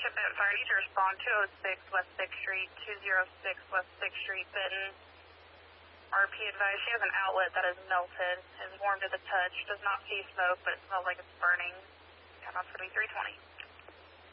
Tippett Fire, need to respond 206 West 6th Street, 206 West 6th Street, Benton. RP advised she has an outlet that is melted, is warm to the touch, does not see smoke, but it smells like it's burning. Come out to be 320.